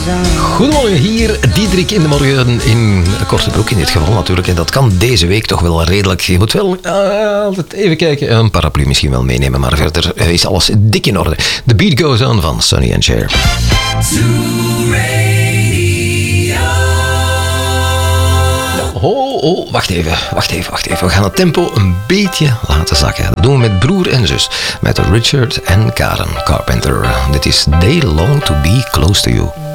Goedemorgen, hier Diederik in de morgen in korte broek in dit geval natuurlijk. En dat kan deze week toch wel redelijk. Je moet wel altijd even kijken, een paraplu misschien wel meenemen, maar verder is alles dik in orde. The Beat Goes On van Sonny and Cher. Oh, wacht even. We gaan het tempo een beetje laten zakken. Dat doen we met broer en zus. Met Richard en Karen Carpenter. Dit is They Long to Be Close to You.